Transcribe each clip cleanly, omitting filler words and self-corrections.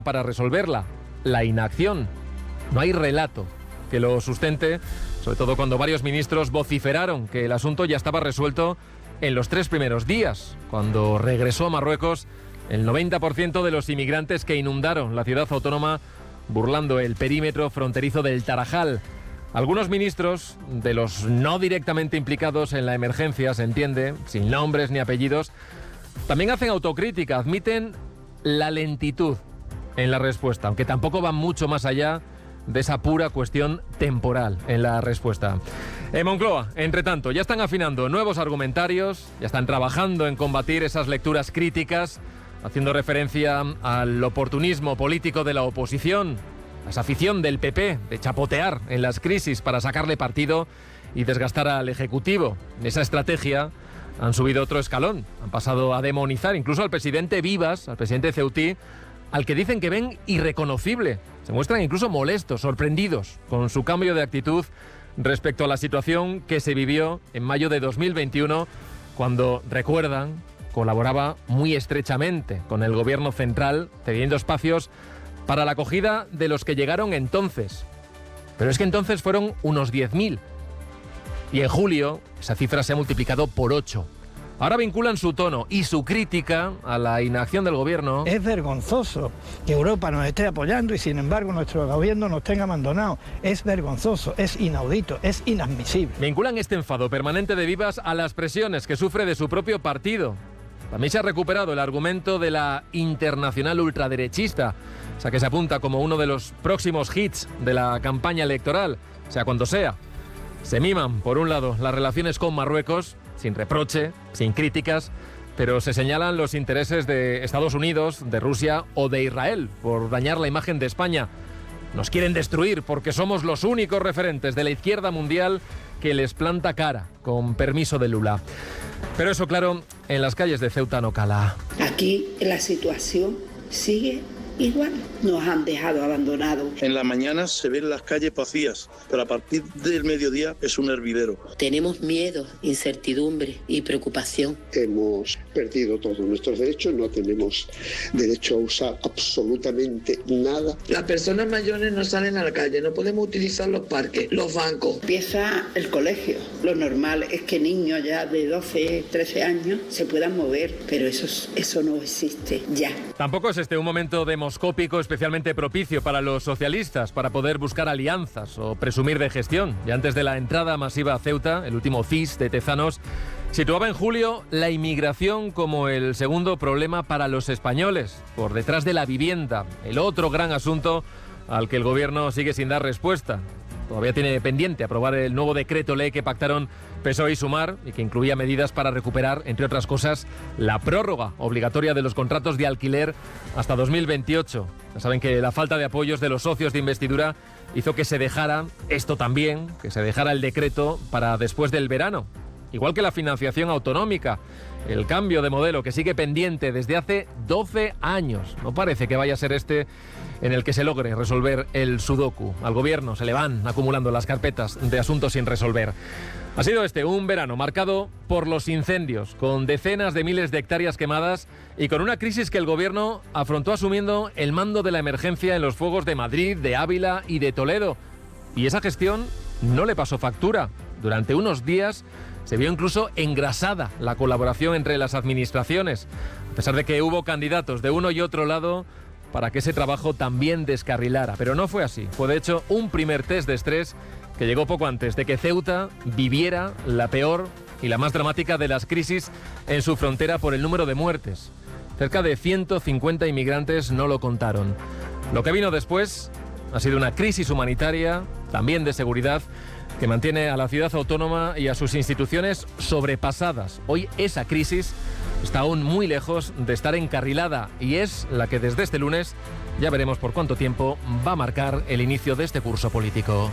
para resolverla, la inacción. No hay relato que lo sustente, sobre todo cuando varios ministros vociferaron que el asunto ya estaba resuelto en los 3 primeros días, cuando regresó a Marruecos el 90% de los inmigrantes que inundaron la ciudad autónoma burlando el perímetro fronterizo del Tarajal. Algunos ministros, de los no directamente implicados en la emergencia, se entiende, sin nombres ni apellidos, también hacen autocrítica, admiten la lentitud en la respuesta, aunque tampoco van mucho más allá de esa pura cuestión temporal en la respuesta. En Moncloa, entre tanto, ya están afinando nuevos argumentarios, ya están trabajando en combatir esas lecturas críticas, haciendo referencia al oportunismo político de la oposición, a esa afición del PP de chapotear en las crisis para sacarle partido y desgastar al Ejecutivo. En esa estrategia han subido otro escalón, han pasado a demonizar incluso al presidente Vivas, al presidente Ceutí, al que dicen que ven irreconocible. Se muestran incluso molestos, sorprendidos con su cambio de actitud respecto a la situación que se vivió en mayo de 2021, cuando, recuerdan, colaboraba muy estrechamente con el gobierno central, cediendo espacios para la acogida de los que llegaron entonces. Pero es que entonces fueron unos 10.000. Y en julio esa cifra se ha multiplicado por 8. Ahora vinculan su tono y su crítica a la inacción del gobierno. Es vergonzoso que Europa nos esté apoyando y sin embargo nuestro gobierno nos tenga abandonados. Es vergonzoso, es inaudito, es inadmisible. Vinculan este enfado permanente de Vivas a las presiones que sufre de su propio partido. También se ha recuperado el argumento de la internacional ultraderechista, o sea que se apunta como uno de los próximos hits de la campaña electoral, sea cuando sea. Se miman, por un lado, las relaciones con Marruecos, sin reproche, sin críticas, pero se señalan los intereses de Estados Unidos, de Rusia o de Israel por dañar la imagen de España. Nos quieren destruir porque somos los únicos referentes de la izquierda mundial que les planta cara, con permiso de Lula. Pero eso, claro, en las calles de Ceuta no cala. Aquí la situación sigue igual, nos han dejado abandonados. En la mañana se ven las calles vacías, pero a partir del mediodía es un hervidero. Tenemos miedo, incertidumbre y preocupación. Hemos perdido todos nuestros derechos, no tenemos derecho a usar absolutamente nada. Las personas mayores no salen a la calle, no podemos utilizar los parques, los bancos. Empieza el colegio. Lo normal es que niños ya de 12, 13 años se puedan mover, pero eso no existe ya. Tampoco es este un momento demoscópico especialmente propicio para los socialistas para poder buscar alianzas o presumir de gestión. Y antes de la entrada masiva a Ceuta, el último CIS de Tezanos situaba en julio la inmigración como el segundo problema para los españoles, por detrás de la vivienda, el otro gran asunto al que el gobierno sigue sin dar respuesta. Todavía tiene pendiente aprobar el nuevo decreto ley que pactaron PSOE y Sumar y que incluía medidas para recuperar, entre otras cosas, la prórroga obligatoria de los contratos de alquiler hasta 2028. Ya saben que la falta de apoyos de los socios de investidura hizo que se dejara esto también, que se dejara el decreto para después del verano. Igual que la financiación autonómica, el cambio de modelo que sigue pendiente desde hace 12 años. No parece que vaya a ser este en el que se logre resolver el sudoku. Al gobierno se le van acumulando las carpetas de asuntos sin resolver. Ha sido este un verano marcado por los incendios, con decenas de miles de hectáreas quemadas y con una crisis que el gobierno afrontó asumiendo el mando de la emergencia en los fuegos de Madrid, de Ávila y de Toledo. Y esa gestión no le pasó factura. Durante unos días se vio incluso engrasada la colaboración entre las administraciones, a pesar de que hubo candidatos de uno y otro lado para que ese trabajo también descarrilara. Pero no fue así. Fue de hecho un primer test de estrés que llegó poco antes de que Ceuta viviera la peor y la más dramática de las crisis en su frontera por el número de muertes. Cerca de 150 inmigrantes no lo contaron. Lo que vino después ha sido una crisis humanitaria, también de seguridad, que mantiene a la ciudad autónoma y a sus instituciones sobrepasadas. Hoy esa crisis está aún muy lejos de estar encarrilada y es la que desde este lunes, ya veremos por cuánto tiempo, va a marcar el inicio de este curso político.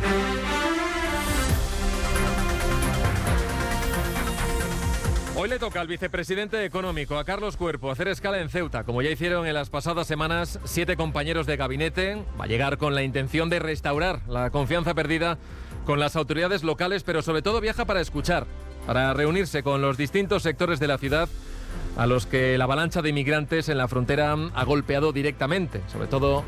Hoy le toca al vicepresidente económico, a Carlos Cuerpo, hacer escala en Ceuta, como ya hicieron en las pasadas semanas 7 compañeros de gabinete. Va a llegar con la intención de restaurar la confianza perdida con las autoridades locales, pero sobre todo viaja para escuchar, para reunirse con los distintos sectores de la ciudad, a los que la avalancha de inmigrantes en la frontera ha golpeado directamente, sobre todo